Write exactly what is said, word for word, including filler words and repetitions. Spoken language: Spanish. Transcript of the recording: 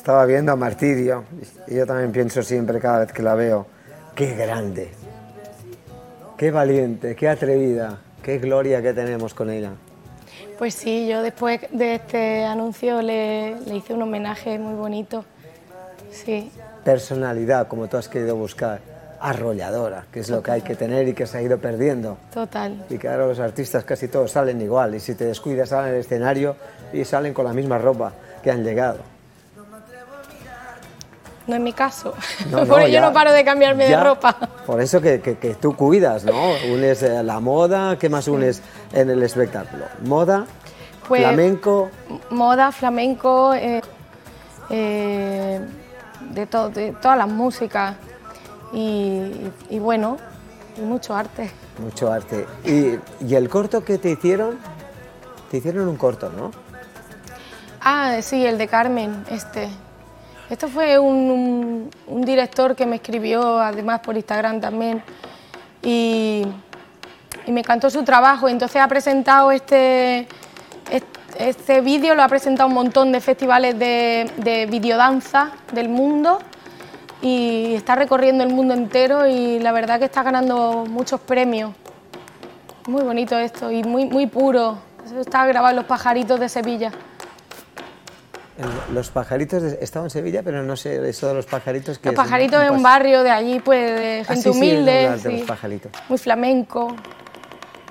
estaba viendo a Martirio y yo también pienso siempre cada vez que la veo, qué grande, qué valiente, qué atrevida, qué gloria que tenemos con ella. Pues sí, yo después de este anuncio le, le hice un homenaje muy bonito, sí. Personalidad, como tú has querido buscar, arrolladora, que es Total. Lo que hay que tener y que se ha ido perdiendo. Total. Y que ahora los artistas casi todos salen igual, y si te descuidas salen al escenario y salen con la misma ropa que han llegado. No es mi caso, no, no, porque ya, yo no paro de cambiarme ya, de ropa. Por eso que, que, que tú cuidas, ¿no? Unes eh, la moda, ¿qué más sí. unes en el espectáculo? Moda, pues, flamenco... Moda, flamenco, eh, eh, de, to, de todas las músicas y, y, y bueno, y mucho arte. Mucho arte. ¿Y, y el corto que te hicieron? Te hicieron un corto, ¿no? Ah, sí, el de Carmen, este... Esto fue un, un, un director que me escribió, además por Instagram también, y, y me encantó su trabajo. Entonces ha presentado este, este, este vídeo, lo ha presentado un montón de festivales de, de videodanza del mundo y está recorriendo el mundo entero y la verdad que está ganando muchos premios. Muy bonito esto y muy, muy puro. Eso está grabado en Los Pajaritos de Sevilla. Los Pajaritos estaban en Sevilla, pero no sé eso de Los Pajaritos. Que Los Pajaritos es un, un barrio de allí, pues de gente ah, sí, humilde, sí, sí, los Pajaritos. Muy flamenco.